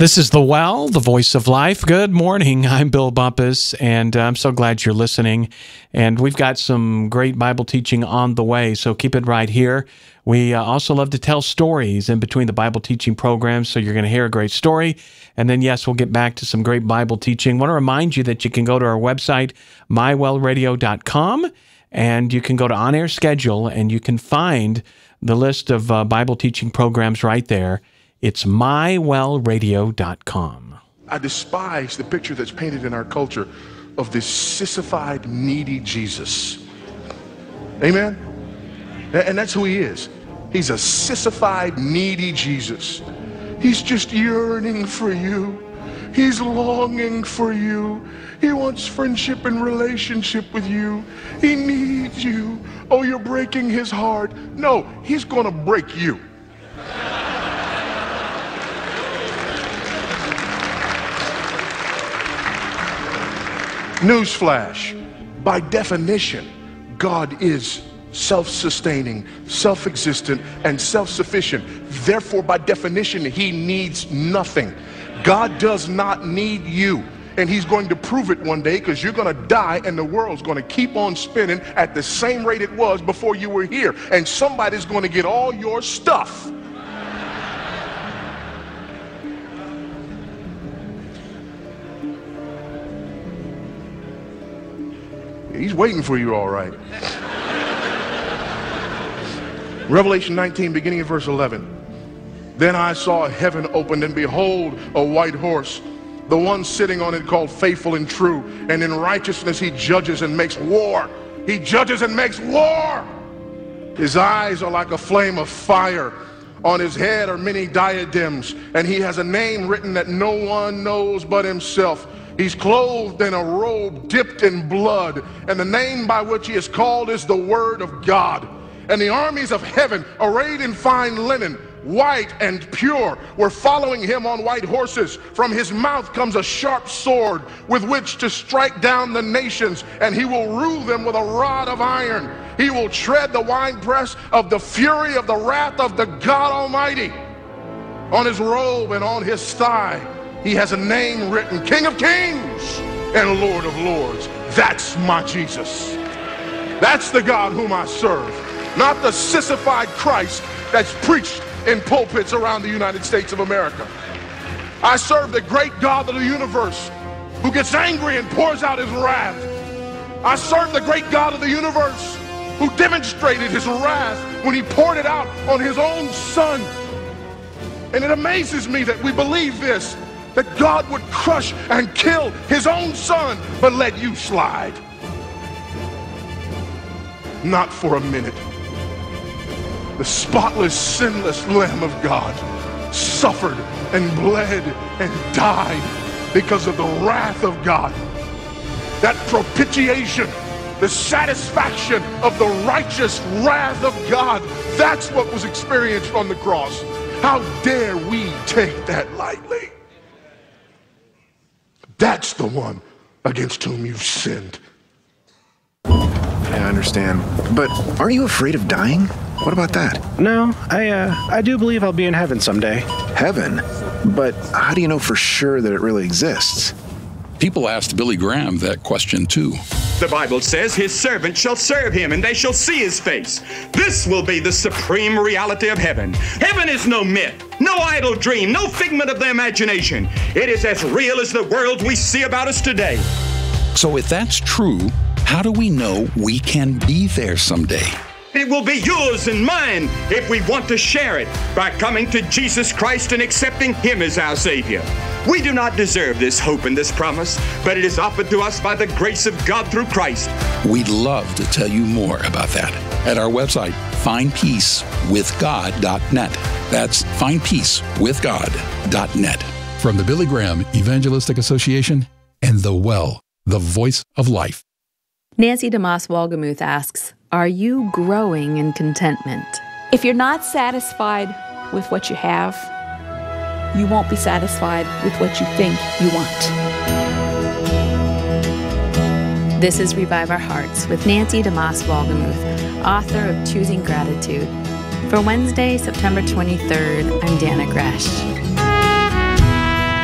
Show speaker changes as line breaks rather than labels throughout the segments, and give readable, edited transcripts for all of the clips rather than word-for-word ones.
This is The Well, the voice of life. Good morning. I'm Bill Bumpus, and I'm so glad you're listening. And we've got some great Bible teaching on the way, so keep it right here. We also love to tell stories in between the Bible teaching programs, so you're going to hear a great story. And then, yes, we'll get back to some great Bible teaching. I want to remind you that you can go to our website, mywellradio.com, and you can go to On Air Schedule, and you can find the list of Bible teaching programs right there. It's mywellradio.com.
I despise the picture that's painted in our culture of this sissified, needy Jesus. Amen? And that's who he is. He's a sissified, needy Jesus. He's just yearning for you. He's longing for you. He wants friendship and relationship with you. He needs you. Oh, you're breaking his heart. No, he's going to break you. Newsflash, by definition, God is self-sustaining, self-existent, and self-sufficient. Therefore, by definition, he needs nothing. God does not need you. And he's going to prove it one day, because you're going to die and the world's going to keep on spinning at the same rate it was before you were here. And somebody's going to get all your stuff. He's waiting for you, all right. Revelation 19, beginning at verse 11. Then I saw heaven opened, and behold, a white horse. The one sitting on it called Faithful and True. And in righteousness he judges and makes war. He judges and makes war. His eyes are like a flame of fire. On his head are many diadems. And he has a name written that no one knows but himself. He's clothed in a robe dipped in blood, and the name by which he is called is the Word of God. And the armies of heaven, arrayed in fine linen, white and pure, were following him on white horses. From his mouth comes a sharp sword with which to strike down the nations, and he will rule them with a rod of iron. He will tread the winepress of the fury of the wrath of the God Almighty. On his robe and on his thigh he has a name written, King of Kings and Lord of Lords. That's my Jesus. That's the God whom I serve, not the sissified Christ that's preached in pulpits around the United States of America. I serve the great God of the universe who gets angry and pours out his wrath. I serve the great God of the universe who demonstrated his wrath when he poured it out on his own son. And it amazes me that we believe this, that God would crush and kill his own son, but let you slide. Not for a minute. The spotless, sinless Lamb of God suffered and bled and died because of the wrath of God. That propitiation, the satisfaction of the righteous wrath of God, that's what was experienced on the cross. How dare we take that lightly? That's the one against whom you've sinned.
Yeah, I understand. But aren't you afraid of dying? What about that?
No, I do believe I'll be in heaven someday.
Heaven? But how do you know for sure that it really exists?
People asked Billy Graham that question too.
The Bible says his servants shall serve him and they shall see his face. This will be the supreme reality of heaven. Heaven is no myth, no idle dream, no figment of the imagination. It is as real as the world we see about us today.
So if that's true, how do we know we can be there someday?
It will be yours and mine if we want to share it by coming to Jesus Christ and accepting him as our Savior. We do not deserve this hope and this promise, but it is offered to us by the grace of God through Christ.
We'd love to tell you more about that at our website, findpeacewithgod.net. That's findpeacewithgod.net. From the Billy Graham Evangelistic Association and The Well, the voice of life.
Nancy DeMoss Wolgemuth asks, are you growing in contentment?
If you're not satisfied with what you have, you won't be satisfied with what you think you want.
This is Revive Our Hearts with Nancy DeMoss Wolgemuth, author of Choosing Gratitude. For Wednesday, September 23rd, I'm Dana Gresh.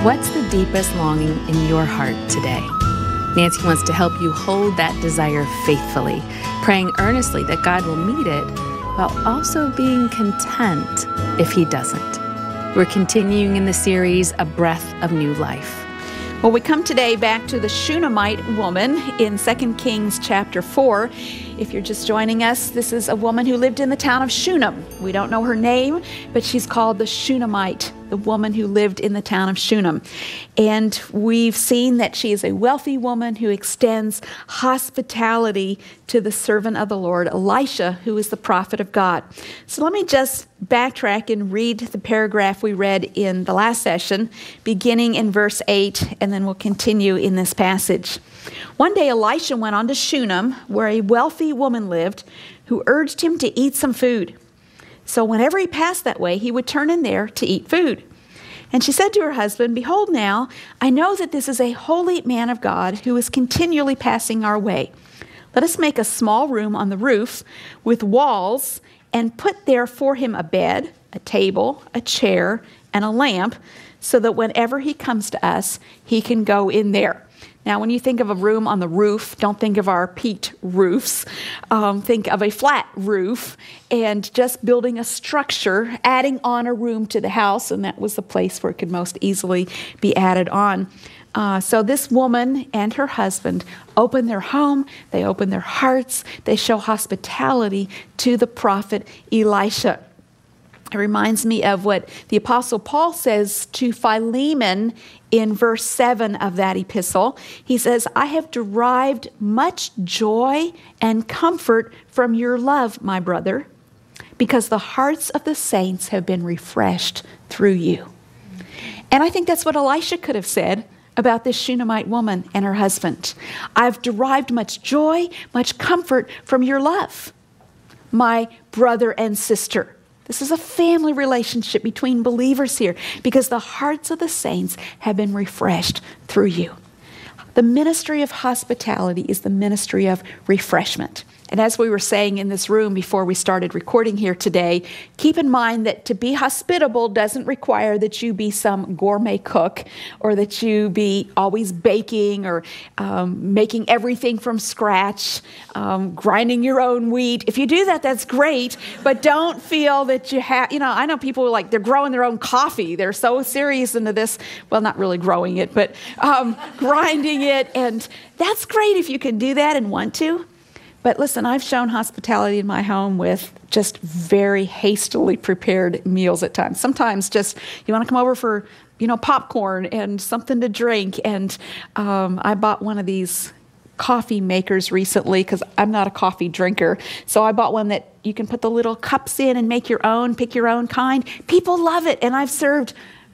What's the deepest longing in your heart today? Nancy wants to help you hold that desire faithfully, praying earnestly that God will meet it, while also being content if He doesn't. We're continuing in the series, A Breath of New Life.
Well, we come today back to the Shunammite woman in 2 Kings chapter 4. If you're just joining us, this is a woman who lived in the town of Shunem. We don't know her name, but she's called the Shunammite, the woman who lived in the town of Shunem. And we've seen that she is a wealthy woman who extends hospitality to the servant of the Lord, Elisha, who is the prophet of God. So let me just backtrack and read the paragraph we read in the last session, beginning in verse 8, and then we'll continue in this passage. One day Elisha went on to Shunem, where a wealthy woman lived, who urged him to eat some food. So whenever he passed that way, he would turn in there to eat food. And she said to her husband, "Behold now, I know that this is a holy man of God who is continually passing our way. Let us make a small room on the roof with walls and put there for him a bed, a table, a chair, and a lamp, so that whenever he comes to us, he can go in there." Now, when you think of a room on the roof, don't think of our peaked roofs. Think of a flat roof and just building a structure, adding on a room to the house, and that was the place where it could most easily be added on. So this woman and her husband open their home, they open their hearts, they show hospitality to the prophet Elisha. It reminds me of what the Apostle Paul says to Philemon in verse 7 of that epistle. He says, "I have derived much joy and comfort from your love, my brother, because the hearts of the saints have been refreshed through you." And I think that's what Elisha could have said about this Shunammite woman and her husband. "I've derived much joy, much comfort from your love, my brother and sister." This is a family relationship between believers here, because the hearts of the saints have been refreshed through you. The ministry of hospitality is the ministry of refreshment. And as we were saying in this room before we started recording here today, keep in mind that to be hospitable doesn't require that you be some gourmet cook, or that you be always baking or making everything from scratch, grinding your own wheat. If you do that, that's great, but don't feel that you have, I know people like they're growing their own coffee. They're so serious into this, well, not really growing it, but grinding it. And that's great if you can do that and want to. But listen, I've shown hospitality in my home with just very hastily prepared meals at times. Sometimes just, you want to come over for, popcorn and something to drink. And I bought one of these coffee makers recently because I'm not a coffee drinker. So I bought one that you can put the little cups in and make your own, pick your own kind. People love it. And I've served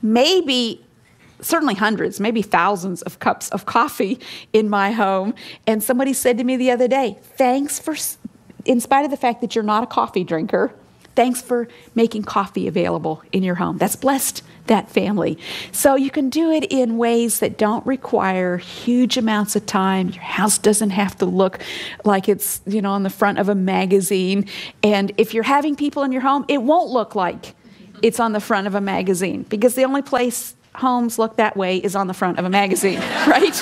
certainly hundreds, maybe thousands of cups of coffee in my home. And somebody said to me the other day, "Thanks for, in spite of the fact that you're not a coffee drinker, thanks for making coffee available in your home." That's blessed that family. So you can do it in ways that don't require huge amounts of time. Your house doesn't have to look like it's, on the front of a magazine. And if you're having people in your home, it won't look like it's on the front of a magazine, because the only place homes look that way is on the front of a magazine, right?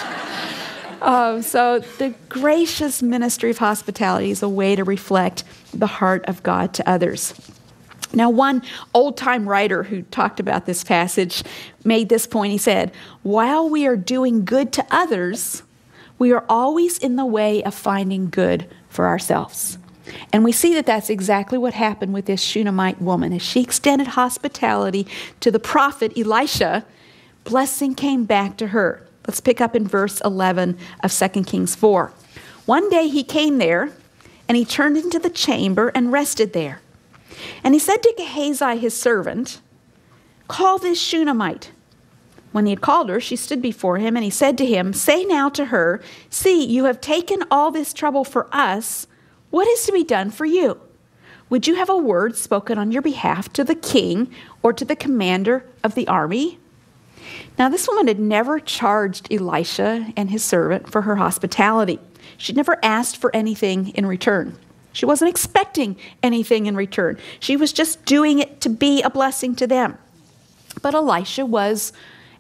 So the gracious ministry of hospitality is a way to reflect the heart of God to others. Now, one old-time writer who talked about this passage made this point. He said, "While we are doing good to others, we are always in the way of finding good for ourselves." And we see that that's exactly what happened with this Shunammite woman. As she extended hospitality to the prophet Elisha, blessing came back to her. Let's pick up in verse 11 of 2 Kings 4. "One day he came there, and he turned into the chamber and rested there. And he said to Gehazi his servant, 'Call this Shunammite.' When he had called her, she stood before him, and he said to him, 'Say now to her, see, you have taken all this trouble for us. What is to be done for you? Would you have a word spoken on your behalf to the king or to the commander of the army?' Now, this woman had never charged Elisha and his servant for her hospitality. She'd never asked for anything in return. She wasn't expecting anything in return. She was just doing it to be a blessing to them. But Elisha was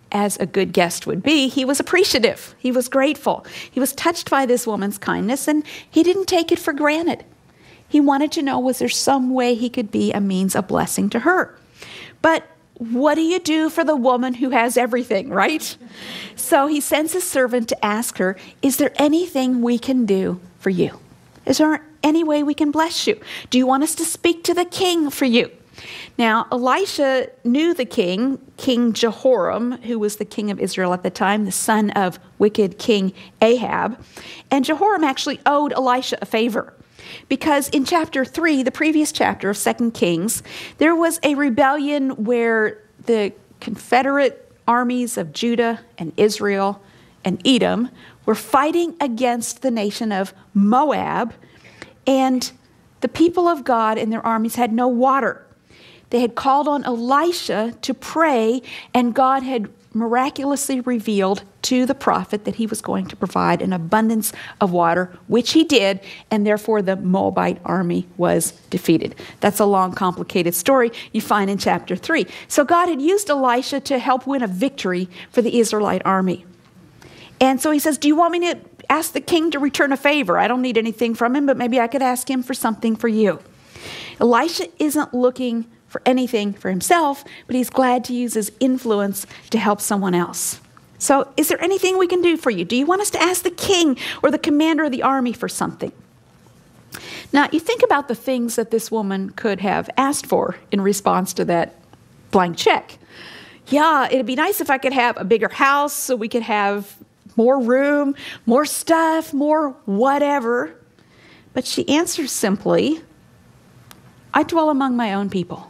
as a good guest would be, he was appreciative. He was grateful. He was touched by this woman's kindness, and he didn't take it for granted. He wanted to know, was there some way he could be a means of blessing to her? But what do you do for the woman who has everything, right? So he sends his servant to ask her, is there anything we can do for you? Is there any way we can bless you? Do you want us to speak to the king for you? Now, Elisha knew the king, King Jehoram, who was the king of Israel at the time, the son of wicked King Ahab. And Jehoram actually owed Elisha a favor, because in chapter 3, the previous chapter of 2 Kings, there was a rebellion where the Confederate armies of Judah and Israel and Edom were fighting against the nation of Moab, and the people of God and their armies had no water. They had called on Elisha to pray, and God had miraculously revealed to the prophet that he was going to provide an abundance of water, which he did, and therefore the Moabite army was defeated. That's a long, complicated story you find in chapter 3. So God had used Elisha to help win a victory for the Israelite army. And so he says, do you want me to ask the king to return a favor? I don't need anything from him, but maybe I could ask him for something for you. Elisha isn't looking for anything for himself, but he's glad to use his influence to help someone else. So is there anything we can do for you? Do you want us to ask the king or the commander of the army for something? Now, you think about the things that this woman could have asked for in response to that blank check. Yeah, it'd be nice if I could have a bigger house so we could have more room, more stuff, more whatever. But she answers simply, I dwell among my own people.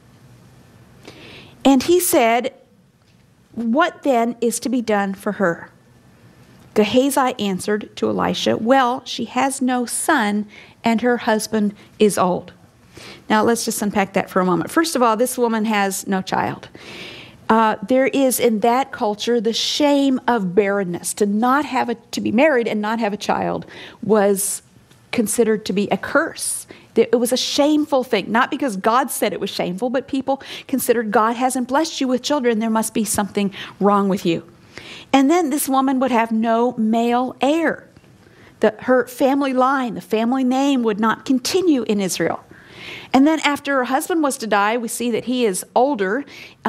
And he said, what then is to be done for her? Gehazi answered to Elisha, well, she has no son, and her husband is old. Now, let's just unpack that for a moment. First of all, this woman has no child. There is in that culture the shame of barrenness. To be married and not have a child was considered to be a curse. It was a shameful thing, not because God said it was shameful, but people considered God hasn't blessed you with children. There must be something wrong with you. And then this woman would have no male heir. Her family line, the family name would not continue in Israel. And then after her husband was to die, we see that he is older.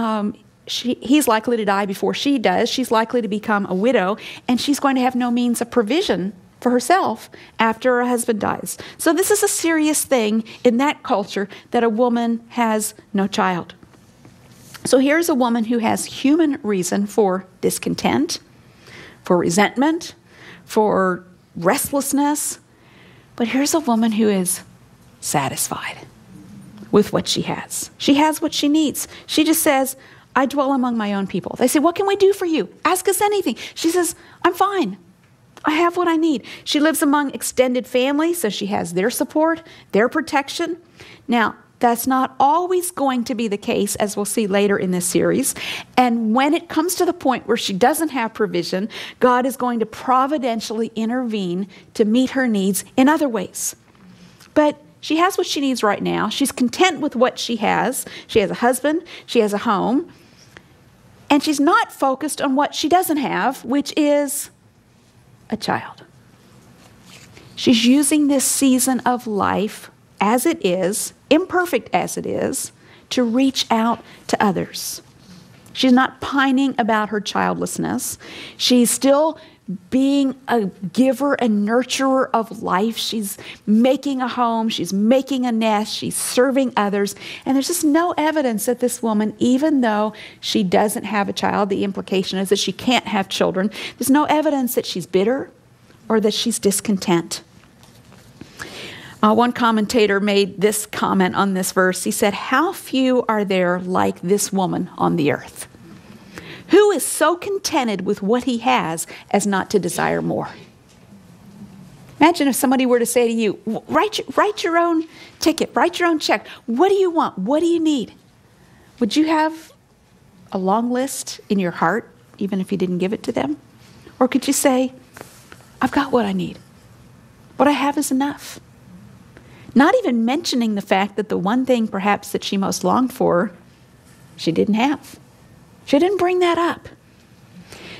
He's likely to die before she does. She's likely to become a widow, and she's going to have no means of provision for herself after her husband dies. So this is a serious thing in that culture, that a woman has no child. So here's a woman who has human reason for discontent, for resentment, for restlessness. But here's a woman who is satisfied with what she has. She has what she needs. She just says, I dwell among my own people. They say, what can we do for you? Ask us anything. She says, I'm fine. I have what I need. She lives among extended family, so she has their support, their protection. Now, that's not always going to be the case, as we'll see later in this series. And when it comes to the point where she doesn't have provision, God is going to providentially intervene to meet her needs in other ways. But she has what she needs right now. She's content with what she has. She has a husband. She has a home. And she's not focused on what she doesn't have, which is a child. She's using this season of life as it is, imperfect as it is, to reach out to others. She's not pining about her childlessness. She's still being a giver and nurturer of life. She's making a home. She's making a nest. She's serving others. And there's just no evidence that this woman, even though she doesn't have a child, the implication is that she can't have children, there's no evidence that she's bitter or that she's discontent. One commentator made this comment on this verse. He said, how few are there like this woman on the earth? Who is so contented with what he has as not to desire more? Imagine if somebody were to say to you, write your own ticket, write your own check. What do you want? What do you need? Would you have a long list in your heart, even if you didn't give it to them? Or could you say, I've got what I need. What I have is enough. Not even mentioning the fact that the one thing perhaps that she most longed for, she didn't have. She didn't bring that up.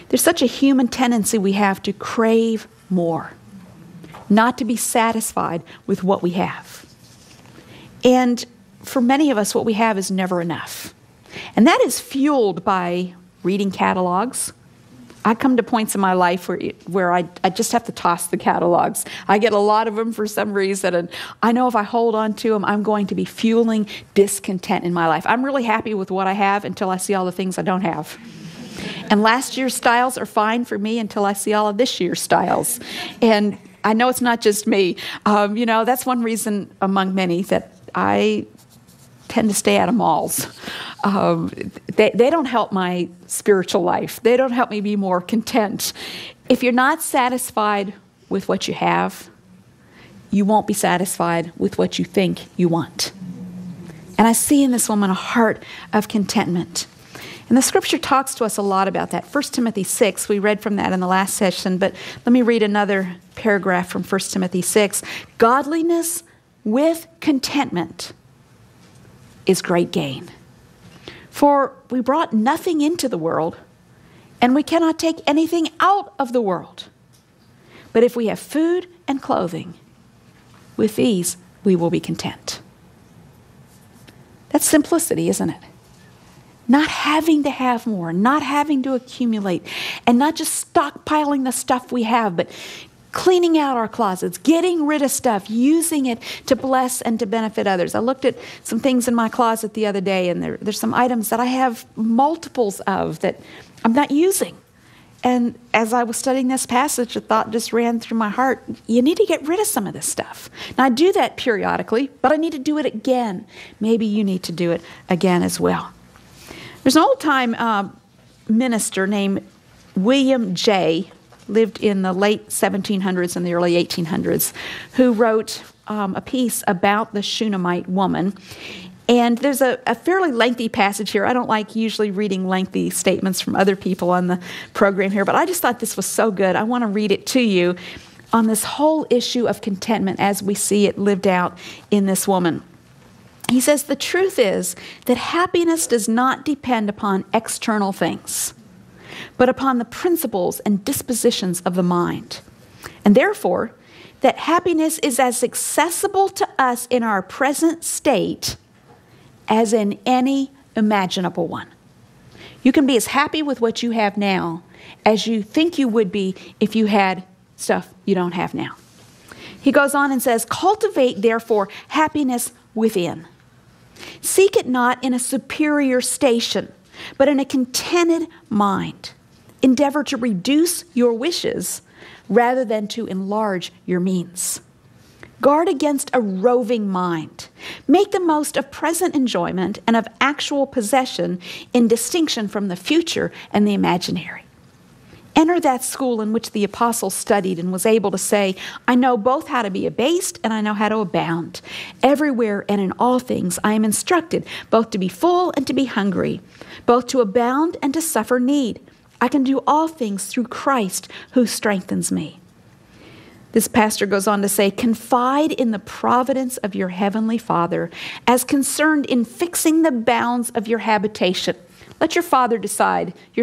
There's such a human tendency we have to crave more, not to be satisfied with what we have. And for many of us, what we have is never enough. And that is fueled by reading catalogs. I come to points in my life where I just have to toss the catalogs. I get a lot of them for some reason, and I know if I hold on to them, I'm going to be fueling discontent in my life. I'm really happy with what I have until I see all the things I don't have. And last year's styles are fine for me until I see all of this year's styles. And I know it's not just me. That's one reason among many that I tend to stay out of malls. They don't help my spiritual life. They don't help me be more content. If you're not satisfied with what you have, you won't be satisfied with what you think you want. And I see in this woman a heart of contentment. And the scripture talks to us a lot about that. 1 Timothy 6, we read from that in the last session, but let me read another paragraph from 1 Timothy 6. Godliness with contentment is great gain. For we brought nothing into the world, and we cannot take anything out of the world. But if we have food and clothing, with these we will be content. That's simplicity, isn't it? Not having to have more, not having to accumulate, and not just stockpiling the stuff we have, but cleaning out our closets, getting rid of stuff, using it to bless and to benefit others. I looked at some things in my closet the other day, and there's some items that I have multiples of that I'm not using. And as I was studying this passage, a thought just ran through my heart. You need to get rid of some of this stuff. Now, I do that periodically, but I need to do it again. Maybe you need to do it again as well. There's an old-time minister named William Jay, lived in the late 1700s and the early 1800s, who wrote a piece about the Shunammite woman. And there's a fairly lengthy passage here. I don't like usually reading lengthy statements from other people on the program here, but I just thought this was so good. I want to read it to you on this whole issue of contentment as we see it lived out in this woman. He says, the truth is that happiness does not depend upon external things, but upon the principles and dispositions of the mind. And therefore, that happiness is as accessible to us in our present state as in any imaginable one. You can be as happy with what you have now as you think you would be if you had stuff you don't have now. He goes on and says, cultivate, therefore, happiness within. Seek it not in a superior station, but in a contented mind. Endeavor to reduce your wishes rather than to enlarge your means. Guard against a roving mind. Make the most of present enjoyment and of actual possession in distinction from the future and the imaginary. Enter that school in which the apostle studied and was able to say, I know both how to be abased and I know how to abound. Everywhere and in all things I am instructed, both to be full and to be hungry, both to abound and to suffer need. I can do all things through Christ who strengthens me. This pastor goes on to say, confide in the providence of your heavenly Father as concerned in fixing the bounds of your habitation. Let your Father decide your